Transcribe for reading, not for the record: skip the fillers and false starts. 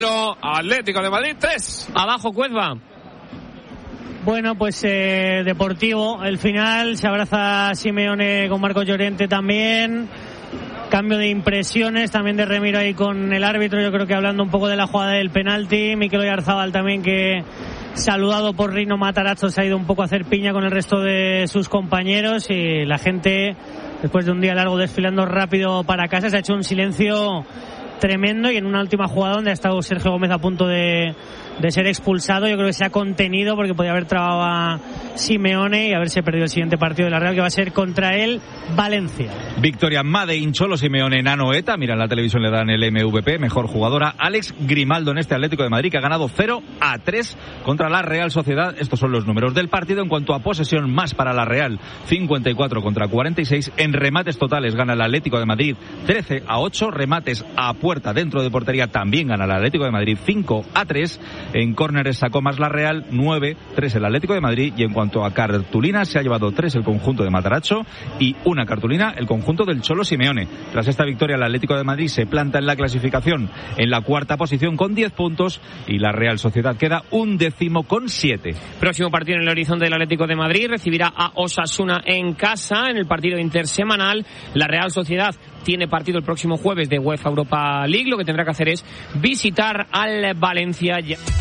Atlético de Madrid 3. Abajo Cuezba. Bueno, pues Deportivo, el final, se abraza Simeone con Marcos Llorente también. Cambio de impresiones también de Remiro ahí con el árbitro, yo creo que hablando un poco de la jugada del penalti. Mikel Oyarzabal también, que saludado por Rino Matarazzo, se ha ido un poco a hacer piña con el resto de sus compañeros, y la gente, después de un día largo desfilando rápido para casa, se ha hecho un silencio tremendo. Y en una última jugada donde ha estado Sergio Gómez a punto de ser expulsado, yo creo que se ha contenido porque podía haber trabado a Simeone y haberse perdido el siguiente partido de la Real, que va a ser contra el Valencia. Victoria Made in Cholo Simeone Nanoeta. Mira, en la televisión le dan el MVP, mejor jugadora. Alex Grimaldo en este Atlético de Madrid, que ha ganado 0-3 contra la Real Sociedad. Estos son los números del partido. En cuanto a posesión, más para la Real, 54 contra 46. En remates totales gana el Atlético de Madrid 13-8. Remates a puerta dentro de portería también gana el Atlético de Madrid 5-3. En córneres sacó más la Real, 9-3 el Atlético de Madrid. Y en cuanto a cartulinas, se ha llevado 3 el conjunto de Matarazzo y una cartulina el conjunto del Cholo Simeone. Tras esta victoria, el Atlético de Madrid se planta en la clasificación en la cuarta posición con 10 puntos y la Real Sociedad queda 11º con 7. Próximo partido en el horizonte del Atlético de Madrid, recibirá a Osasuna en casa en el partido intersemanal. La Real Sociedad tiene partido el próximo jueves de UEFA Europa League. Lo que tendrá que hacer es visitar al Valencia.